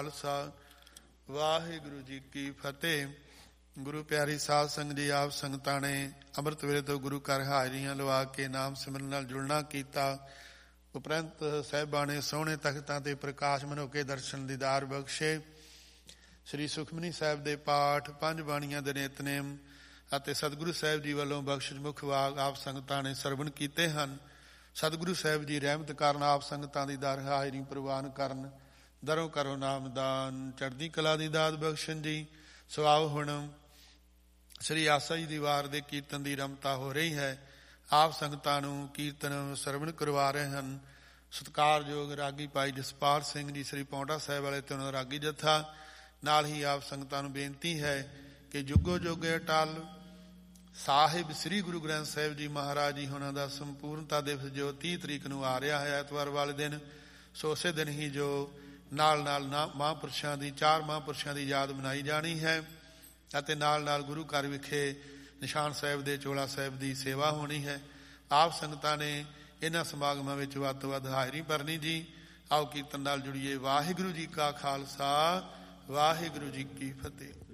ਖਾਲਸਾ ਵਾਹਿਗੁਰੂ ਜੀ ਕੀ ਫਤਿਹ। ਗੁਰੂ ਪਿਆਰੀ ਸਾਧ ਸੰਗਤ ਜੀ, ਆਪ ਸੰਗਤਾਂ ਨੇ ਅੰਮ੍ਰਿਤ ਵੇਲੇ ਤੋਂ ਗੁਰੂ ਘਰ ਹਾਜ਼ਰੀਆਂ ਲਵਾ ਕੇ ਨਾਮ ਸਿਮਰਨ ਨਾਲ ਜੁੜਨਾ ਕੀਤਾ। ਉਪਰੰਤ ਸਾਹਿਬਾਂ ਨੇ ਸੋਹਣੇ ਤਖਤਾਂ ਤੇ ਪ੍ਰਕਾਸ਼ ਮਨੋਕੇ ਦਰਸ਼ਨ ਦੀਦਾਰ ਬਖਸ਼ੇ। ਸ੍ਰੀ ਸੁਖਮਨੀ ਸਾਹਿਬ ਦੇ ਪਾਠ, ਪੰਜ ਬਾਣੀਆਂ ਦੇ ਨਿਤਨੇਮ ਅਤੇ ਸਤਿਗੁਰੂ ਸਾਹਿਬ ਜੀ ਵੱਲੋਂ ਬਖਸ਼ਿਸ਼ ਮੁਖ ਵਾਗ ਆਪ ਸੰਗਤਾਂ ਨੇ ਸਰਵਣ ਕੀਤੇ ਹਨ। ਸਤਿਗੁਰੂ ਸਾਹਿਬ ਜੀ ਰਹਿਮਤ ਕਾਰਨ ਆਪ ਸੰਗਤਾਂ ਦੀ ਦਰ ਹਾਜ਼ਰੀ ਪ੍ਰਵਾਨ ਕਰਨ। ਦਰੋਂ ਕਰੋ ਨਾਮਦਾਨ, ਚੜ੍ਹਦੀ ਕਲਾ ਦੀ ਦਾਤ ਬਖਸ਼ਣ ਜੀ। ਸੋ ਆਓ ਹੁਣ ਸ੍ਰੀ ਆਸਾ ਜੀ ਦੀ ਵਾਰ ਦੇ ਕੀਰਤਨ ਦੀ ਰਮਤਾ ਹੋ ਰਹੀ ਹੈ। ਆਪ ਸੰਗਤਾਂ ਨੂੰ ਕੀਰਤਨ ਸਰਵਣ ਕਰਵਾ ਰਹੇ ਹਨ ਸਤਿਕਾਰਯੋਗ ਰਾਗੀ ਭਾਈ ਜਸਪਾਲ ਸਿੰਘ ਜੀ, ਸ੍ਰੀ ਪੌਂਟਾ ਸਾਹਿਬ ਵਾਲੇ ਤੇ ਉਹਨਾਂ ਦਾ ਰਾਗੀ ਜੱਥਾ। ਨਾਲ ਹੀ ਆਪ ਸੰਗਤਾਂ ਨੂੰ ਬੇਨਤੀ ਹੈ ਕਿ ਜੁਗੋ ਜੁਗੇ ਅਟਲ ਸਾਹਿਬ ਸ੍ਰੀ ਗੁਰੂ ਗ੍ਰੰਥ ਸਾਹਿਬ ਜੀ ਮਹਾਰਾਜ ਜੀ ਉਹਨਾਂ ਦਾ ਸੰਪੂਰਨਤਾ ਦਿਵਸ ਜੋ 30 ਤਰੀਕ ਨੂੰ ਆ ਰਿਹਾ ਹੈ, ਐਤਵਾਰ ਵਾਲੇ ਦਿਨ। ਸੋ ਉਸੇ ਦਿਨ ਹੀ ਜੋ ਨਾਲ ਮਹਾਂਪੁਰਸ਼ਾਂ ਦੀ, 4 ਮਹਾਂਪੁਰਸ਼ਾਂ ਦੀ ਯਾਦ ਮਨਾਈ ਜਾਣੀ ਹੈ ਅਤੇ ਨਾਲ ਨਾਲ ਗੁਰੂ ਘਰ ਵਿਖੇ ਨਿਸ਼ਾਨ ਸਾਹਿਬ ਦੇ ਚੋਲਾ ਸਾਹਿਬ ਦੀ ਸੇਵਾ ਹੋਣੀ ਹੈ। ਆਪ ਸੰਗਤਾਂ ਨੇ ਇਹਨਾਂ ਸਮਾਗਮਾਂ ਵਿੱਚ ਵੱਧ ਤੋਂ ਵੱਧ ਹਾਜ਼ਰੀ ਭਰਨੀ ਜੀ। ਆਓ ਕੀਰਤਨ ਨਾਲ ਜੁੜੀਏ। ਵਾਹਿਗੁਰੂ ਜੀ ਕਾ ਖਾਲਸਾ, ਵਾਹਿਗੁਰੂ ਜੀ ਕੀ ਫਤਿਹ।